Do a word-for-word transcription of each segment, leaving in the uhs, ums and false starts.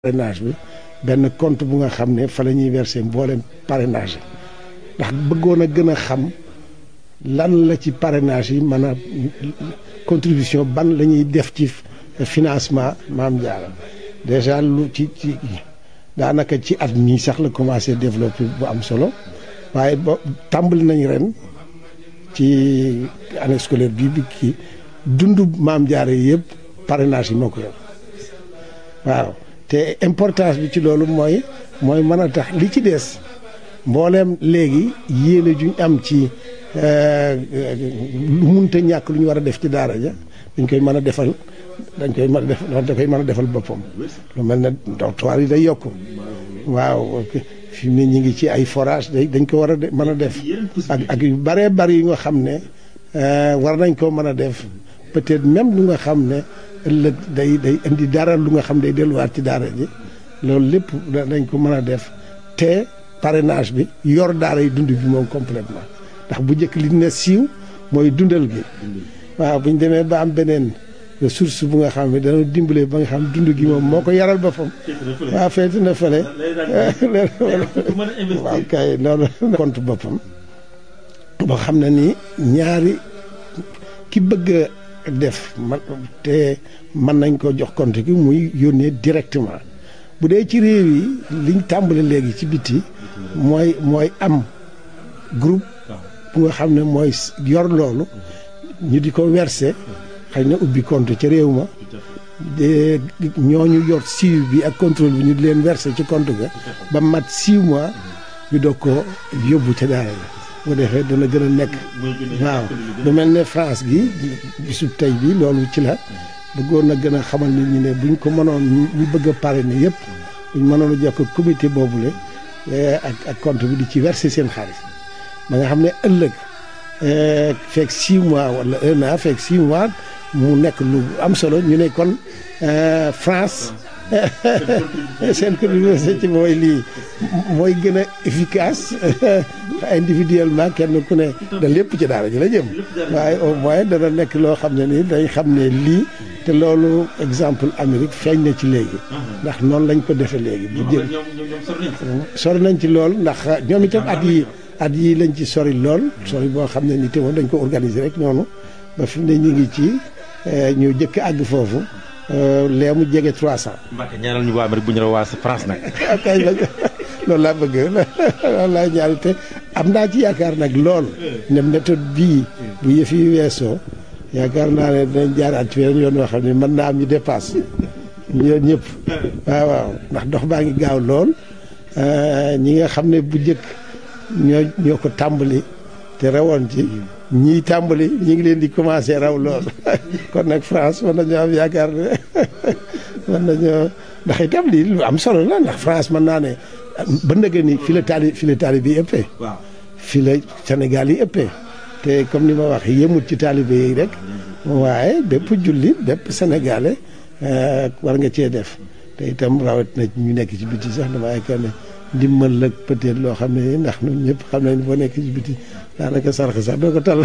parrainage bi benn compte bu nga xam ne fa la ñuy verser mboolem parrainage ndax bëggoon a gën a xam lan la ci parrainage yi mën a contribution ban la ñuy def ci financement Maam Jaara déjà lu ci ci daanaka ci at mii sax la commencé développer bu am solo waaye ba tàmbali nañ ren ci année scolaire bii bi kii dundu Maam Jaara yëpp parrainage yi moo ko yor waaw te importance bi ci loolu mooy mooy mën a tax li ci des mbooleem léegi yéene juñ am ci lu munta ñàkk lu ñu war a def ci daara ja dañ koy mën a defal dañ koy mën a def da koy mën a defal boppam lu mel ne dortoir yi day yokk waaw fi mu ne ñu ngi ci ay forage day dañ ko war a mën a def ak ak yu bëree bëri yu nga xam ne war nañ koo mën a def peut-être même lu nga xam ne ëllëg day day indi dara lu nga xam day delluwaat ci daara ji loolu lépp dañ ko mën a def te parrainage bi yor daara yi dund bi moom complètement ndax bu njëkk li ne siiw mooy dundal gi waaw bu ñu demee ba am beneen ressource bu nga xam ne dana dimbale ba nga xam dund gi moom moo ko yaral boppam waaw feeti na fële waaw kay loolu compte boppam boo xam ne ni ñaari ki bëgg def man te mën nañ ko jox compte gi muy yónnee directement bu dee ci réew yi liñ tàmbali léegi ci biti mooy mooy am groupe bu nga xam ne mooy yor loolu ñu di ko verser xëy na ubbi compte ca réew ma de ñooñu yor suivi bi ak contrôle bi ñu di leen verser ci compte ga ba mat six mois ñu doog ko yóbbu ca daara la bu defee dana gën a nekk waaw lu mel ne France gi bisub tey bi loolu ci la bëggoon na gën a xamal nit ñi ne buñ ko mënoon ñu bëgg a parrainer yëpp buñ mënoon a jokk comité boobule ak ak compte bi di ci verser seen xaalis ba nga xam ne ëllëg fekk six mois wala un an fekk six mois mu nekk lu am solo ñu ne kon France seen contribution ci mooy lii mooy gën a efficace individuellement kenn ku ne da lépp ci daara ji la jëm waaye au moins dana nekk loo xam ne nii dañ xam ne lii te loolu exemple Amérique feeñ na ci léegi ndax noonu lañ ko defee léegi bu jëm sori nañ ci lool ndax ñoom itam at yi at yi lañ ci sori lool sori boo xam ne ni te woon dañ ko organiser rek noonu ba fi mu ne ñu ngi ci ñu jëkk àgg foofu lee mu jege trois cent. Mbacke ñaanal ñu waa Amérique bu ñu la waa France nag. kay loolu laa bëgg loolu laa ñaanal te am naa ci yaakaar nag lool ne méthode bii bu yëf yi weesoo yaakaar naa ne dinañ jaaraat ci weneen yoon yoo xam ne mën naa am ñu dépasse ñoom ñëpp waaw waaw ndax dox baa ngi gaaw lool ñi nga xam ne bu njëkk ñoo ñoo ko tàmbali te rawoon ci ñii tàmbali ñi ngi leen di commencé raw lool kon nag France mën nañoo am yaakaar ne mën nañoo ndax itam lii lu am solo la ndax France mën naa ne ba ndëgë ni fi la taali fi la taalibe yi ëppee fi la Sénégal yi ëppee te comme ni ma wax yemut ci taalibe yi rek waaye bépp jullit bépp sénégalais war nga cee def te itam rawat na ñu nekk ci biti sax dama yaakaar ne ndimbal la peut-être loo xam ne ndax ñun ñëpp xam nañ boo nekk ci biti daanaka sarx sax doo ko tal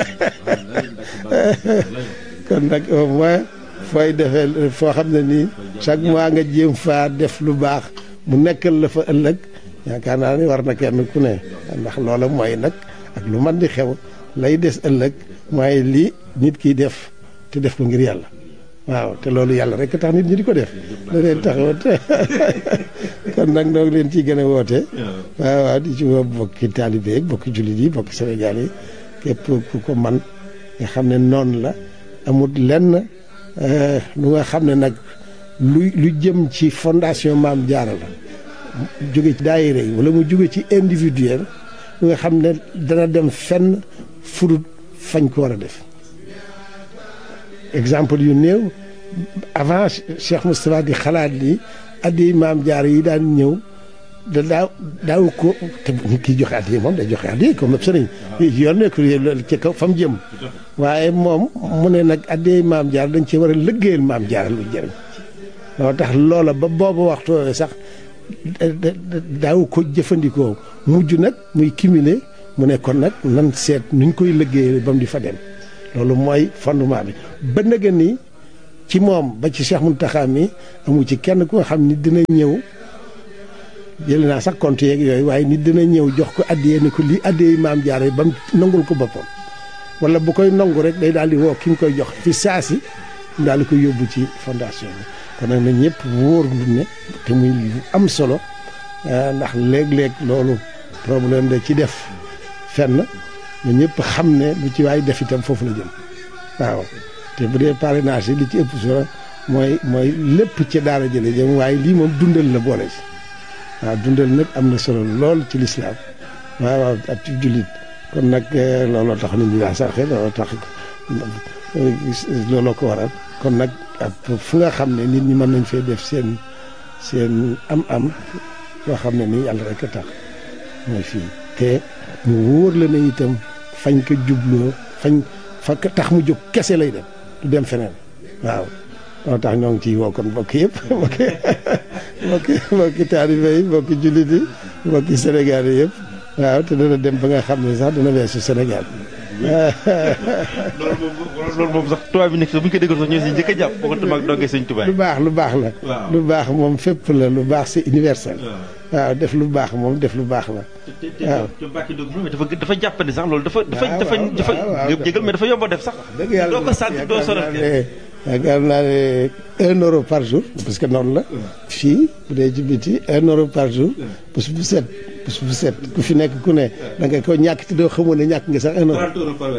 kon nag au moins fooy defee foo xam ne nii chaque mois nga jéem faa def lu baax mu nekkal la fa ëllëg yaakaar naa ni war na kenn ku ne ndax loola mooy nag ak lu man di xew lay des ëllëg mooy lii nit kiy def te def ko ngir yàlla waaw te loolu yàlla rek tax nit ñi di ko def da leen taxawat kon nag noo ngi leen ciy gën a woote waaw waaw di ci woo bokki taalibe yi bokki jullit yi bokki Sénégal yi képp ku ko man nga xam ne noonu la amul lenn lu nga xam ne nag lu lu jëm ci fondation Maam Jaara la jóge ci daayira yi wala mu jóge ci individuel lu nga xam ne dana dem fenn fudut fañ ko war a def exemple yu néew avant Cheikh Moustapha di xalaat li addi Maam Jaara yi daan ñëw da daaw daaw ko te nit kiy joxe addi moom day joxe addi comme sëriñ yoon nekk ci kaw fa mu jëm waaye moom mu ne nag addi Maam Jaara dañ ci war a liggéeyal Maam Jaara lu jëriñ loolu tax loola ba boobu waxtu sax daaw ko jëfandikoo mujj nag muy cumuler mu ne kon nag nan seet nuñ koy liggéeyal ba mu di fa dem loolu mooy fondement bi ba nga ni ci moom ba ci Cheikh Mountakha mi amu ci kenn ku nga xam ni dina ñëw jël naa sax compte yeeg yooyu waaye nit dina ñëw jox ko addiyee ni ko lii addiyee maam Jaara ba mu nangul ko boppam wala bu koy nangu rek day daal di woo ki nga koy jox fi saasi mu daal di koy yóbbu ci fondation bi kon nag na ñëpp wóor lu ne te muy lu am solo ndax léeg-léeg loolu problème da ci def fenn na ñëpp xam ne lu ci waay def itam foofu la jëm waaw te bu dee parrainage yi li ci ëpp solo mooy mooy lépp ci daara jële jëm waaye lii moom dundal la boole ci waaw dundal nag am na solo lool ci lislaam waaw waaw ak ci jullit kon nag looloo tax nit ñi daa sarxe looloo tax looloo ko waral kon nag fu nga xam ne nit ñi mën nañ fee def seen seen am-am yoo xam ne nii yàlla rek a tax mooy fii te mu wóor la ne itam fañ ko jubloo fañ fa tax mu jóg kese lay dem du dem feneen waaw loolu tax ñoo ngi ciy woo kon mbokk yëpp mbokki mbokki mbokki taalibe yi mbokki jullit yi mbokki Sénégal yi yëpp waaw te dana dem ba nga xam ne sax dana weesu Sénégal loolu moom loolu moom sax tubaab bi nekk sax bu ñu ko déggoon sax ñoo si njëkk a jàpp boo ko tamaak dongee sëñ tubaab lu baax lu baax la lu baax moom fépp la lu baax c'est universel waaw def lu baax moom def lu baax la waaw te Mbacke Ndiob dafa dafa jàppandi sax loolu dafa dafa dafa dafa jégal mais dafa yomb a def sax dëgg yàlla doo ko sant doo sonal yaakaar naa ne un euro par jour parce que noonu la fii bu dee ci biti un euro par jour bés bu set bés bu set ku fi nekk ku ne da nga ko ñàkk te doo xamoon ne ñàkk nga sax un euro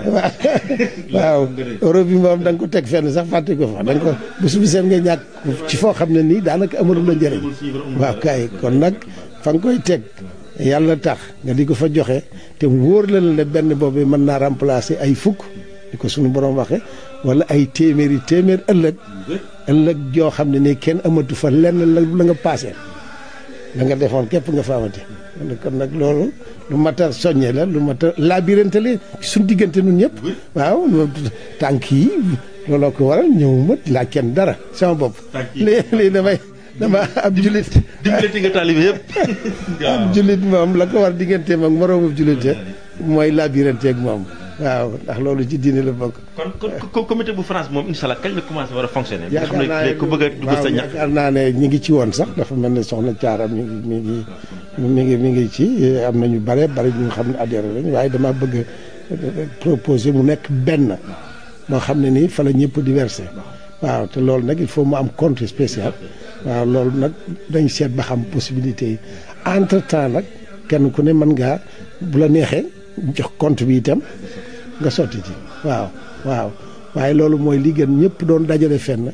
waaw euro bi moom da nga ko teg fenn sax fàtte ko fa da nga ko bés bu set nga ñàkk ci foo xam ne nii daanaka amalu la njëriñ waaw kay kon nag fa nga koy teg yàlla tax nga di ko fa joxe te wóor la la benn boobu mën naa remplacer ay fukk di ko suñu borom waxe wala ay téeméeri téeméer ëllëg ëllëg joo xam ne nii kenn amatu fa lenn la la nga paase la nga defoon képp nga fa amati kon nag loolu lu mat a soññee la lu mat a labirante la suñ diggante nun ñëpp waaw tànk yi looloo ko waral ñëwuma laa kenn dara sama bopp lii lii damay dama ab jullit dimbalati nga taalibe yëpp ab jullit moom la ko war digganteem ak moroomu jullite mooy labirante ak moom waaw ndax loolu ci diine la bokk. kon kon comité bu France moom incha allah kañ la commencé war a fonctionner. nga xam ne ku bëgg a dugg sa ñax. yaakaar naa ne ñi ngi ci woon sax dafa mel ne soxna Thiara mi ngi mi ngi mi ngi mi ngi ci am nañu bare bari ñu xam ne adhéré lañ waaye dama bëgg a proposer mu nekk benn moo xam ne nii fa la ñëpp di versé waaw te loolu nag il faut mu am compte spécial waaw loolu nag dañ seet ba xam possibilité yi entre temps nag kenn ku ne mën ngaa bu la neexee jox compte bi itam. nga sotti ci waaw waaw waaye loolu mooy li gën ñëpp doon dajale fenn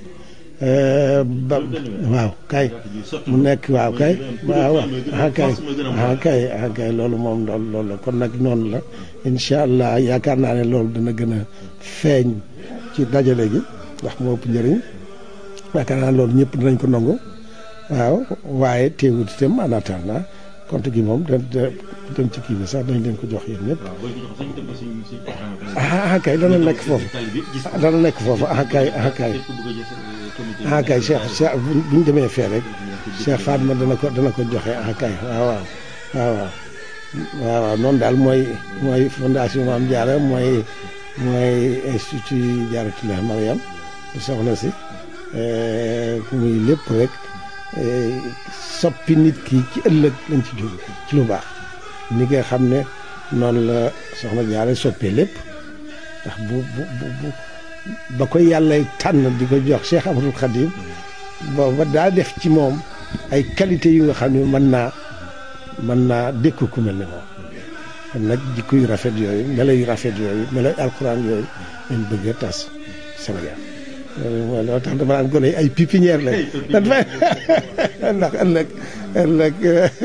ba waaw kay mu nekk waaw kay waaw ah kay ah kay ah kay loolu moom loolu loolu la kon nag noonu la incha allah yaakaar naa ne loolu dana gën a feeñ ci dajale gi ndax moo ëpp njëriñ yaakaar naa loolu ñëpp dinañ ko nangu waaw waaye teewut itam en attendant compte gi moom da dem ci kii bi sax dañ leen ko jox yéen ñëpp ah kay dana nekk foofu dana nekk foofu ah kay ah kay ah kay Cheikh Cheikh bu ñu demee fee rek Cheikh Fatma dana ko dana ko joxe ah kay waaw waaw waaw waaw waaw noonu daal mooy mooy fondation Mame Diarra mooy mooy institut Diarratoulah Mariam soxna si muy lépp rek soppi nit ki ci ëllëg lañ ci jóge ci lu baax ni nga xam ne noonu la soxna Diarra soppee lépp ndax bu bu bu ba ko yàlla tànn di ko jox Cheikh Ahmadou Khadim booba daa def ci moom ay qualité yu nga xam ne mën naa mën naa dékku ku mel ne moom kon nag jikko yu rafet yooyu melo yu rafet yooyu melo yu alxuraan yooyu lañ bëgg a tas Sénégal loolu loolu tax dama naan gone ay pépinière la dan fay ndax ëllëg ëllëg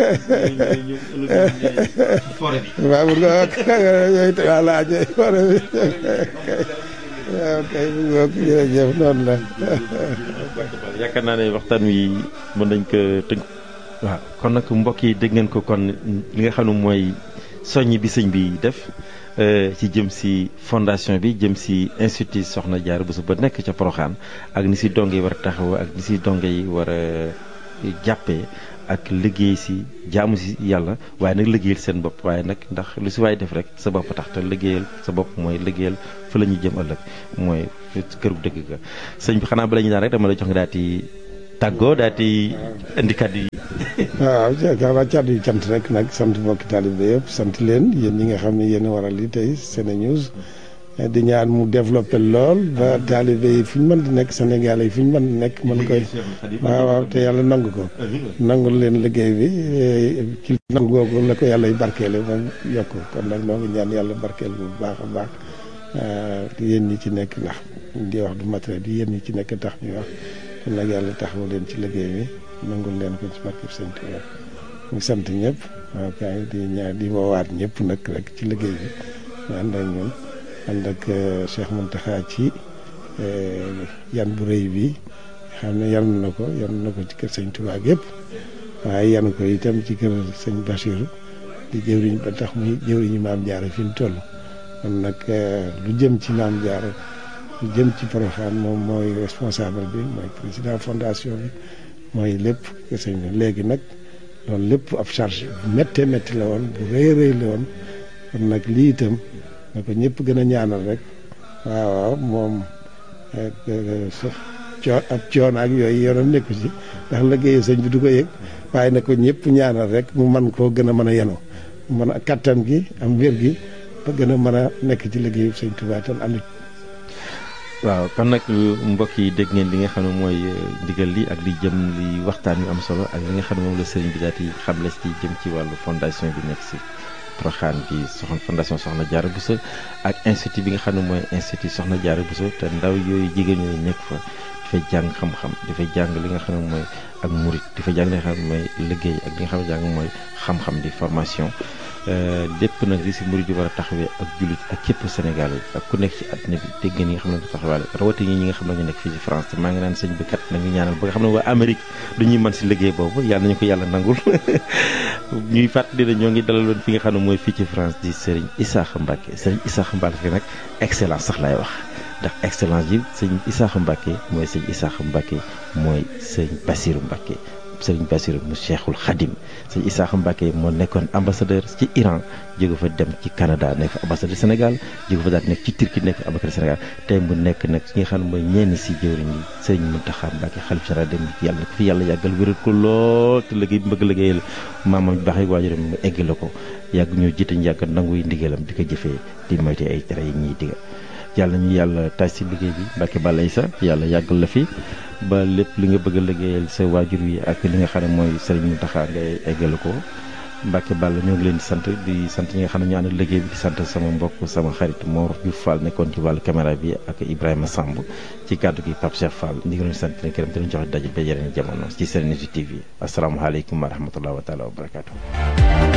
waaw bu nga yooyu voilà forêt bi waaw kay bu nga jërëjëf noonu la yaakaar naa ne waxtaan wi mën nañ ko tënk waaw kon nag mbokk yi dégg ngeen ko kon li nga xam ne mooy soññ bi sëñ bi def ci jëm si fondation bi jëm si institut Soxna Diarra Bousso ba nekk ca Porokhane ak ni si donge yi war a taxaw ak ni si donge yi war a jàppee ak liggéey si jaamu si yàlla waaye nag liggéeyal seen bopp waaye nag ndax lu si waay def rek sa bopp tax te liggéeyal sa bopp mooy liggéeyal fa la ñuy jëm ëllëg mooy këru dëgg ga sëñ bi xanaa bala ñu daan rek dama la jox nga daal di tàggoo daal di indi kàddu yi. waaw xanaa kàddu yi cant rek nag sant mbokki taalibe yëpp sant leen yéen ñi nga xam ne yéen a waral li tey SeneNews di ñaan mu développé lool ba taalibe yi fu ñu mën di nekk Sénégal yi fu ñu mën di nekk mën koy waaw waaw te yàlla nangu ko nangul leen liggéey bi ci nangu googu la ko yàlla y barkeele ba yokk kon nag noo ngi ñaan yàlla barkeel bu baax a baax yéen ñi ci nekk ndax di wax du matériel yi yéen ñi ci nekk tax ñuy wax kon nag yàlla taxawu leen ci liggéey bi nangul leen ko ci barkeb Sëñ Tuubaa ñu sant ñëpp waaw kay di ñaan di woowaat ñëpp nag rek ci liggéey bi ñu ànd ak ñun ànd ak Cheikh Mountakha ci yan bu rëy bi xam ne yan na ko yan na ko ci kër Sëñ Tuubaa yëpp waaye yan ko itam ci kër Sëñ Bassirou di jëwriñ ba tax muy jëwriñu Maam Jaara fi mu toll kon nag lu jëm ci Maam Jaara lu jëm ci Porokhane moom mooy responsable bi mooy président fondation bi mooy lépp kër sëñ bi léegi nag loolu lépp ab charge bu méttee métti la woon bu rëy rëy la woon kon nag lii itam na ko ñëpp gën a ñaanal rek waaw waaw moom coo ab coono ak yooyu yoonam nekku ci ndax liggéeyu sëñ bi du ko yëg waaye na ko ñëpp ñaanal rek mu man koo gën a mën a yenu mën a kattan gi am wér gi ba gën a mën a nekk ci liggéeyu sëñ Tuubaa tan am waaw kon nag mbokk yi dégg ngeen li nga xam ne mooy ndigal li ak li jëm li waxtaan yu am solo ak li nga xam ne moom la sëriñ bi daal di xamle ci jëm ci wàllu fondation bi nekk si Porokhane bi soxna fondation Soxna Diarra Bousso ak institut bi nga xam ne mooy institut Soxna Diarra Bousso te ndaw yooyu jigéen ñooyu nekk fa dafay jàng xam-xam dafay jàng li nga xam ne mooy ak murit dafay jàng li nga xam ne mooy liggéey ak li nga xam ne jàng mooy xam-xam di formation lépp nag li si murid yi war a taxawee ak jullit ak képp Sénégal yi ak ku nekk ci àddina bi dégg ngeen ñi nga xam ne ko taxawaale rawatina ñi nga xam ne ñu nekk fii ci France te maa ngi naan sëñ bi kat nañu ñaanal ba nga xam ne waa Amérique du ñuy mën si liggéey boobu yàlla nañu ko yàlla nangul ñuy fàttali ne ñoo ngi dalaloon fi nga xam ne mooy fii ci France di Serigne Issakha Mbacké Serigne Issakha Mbacké nag excellence sax laay wax ndax excellence yi sëñ Issakha Mbacké mooy sëñ Issakha Mbacké mooy sëñ Bassirou Mbacké Sëriñ Bassirou mu Cheikhul Khadim sëñ Issakha Mbacké moo nekkoon ambassadeur ci Iran jóge fa dem ci Canada nekk fa ambassadeur Sénégal jóge fa daal nekk ci Turquie nekk ambassadeur Sénégal tey mu nekk nag ki nga xam ne mooy ñenn si jëwriñ yi sëriñ Mountakha Mbacké xalif général dem yàlla ko fi yàlla yàggal wéral ko lool te liggéey bi bëgg liggéeyal maamam bi baax yi waajuram mu egg la ko yàgg ñoo jiite ñu yàgg nanguy ndigalam di ko jëfee di moyte ay tere yi ñuy diga yàlla ñu yàlla taaj si liggéey bi Mbacké Balla Issa yàlla yàggal la fi ba lépp li nga bëgg a liggéeyal sa waajur wi ak li nga xam ne mooy sëriñ Mountakha ngay eggale ko Mbacké Balla ñoo ngi leen di sant di sant ñi nga xam ne ñu ànd liggéey bi di sant sama mbokk sama xarit Mor Diouf Fall nekkoon ci wàllu caméra bi ak Ibrahima Samb ci kàddu gi Pape Cheikh Fall ñu ngi leen di sant leen këram te ñu joxe daje ba yeneen jamono ci SeneNews T V asalaamaaleykum wa rahmatulah wa taala wa barakaatu.